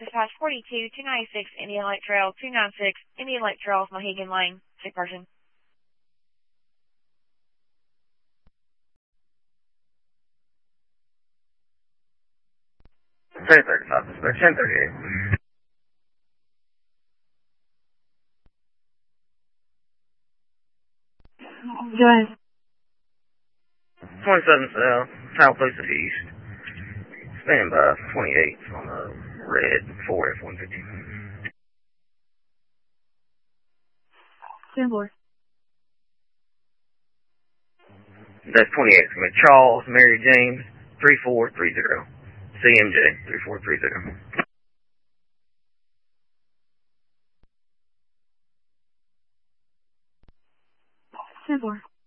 dispatch 42, 296, Indian Lake Trail, 296, Indian Lake Trail, Mohegan Lane, sick person. Say 35, suspect, 1038. Go ahead. 27 South, Southwest East. Stand by 28 on the red 4F-150. 10-4. That's 28. From Charles, Mary James, 3430. CMJ, 3430. 10-4.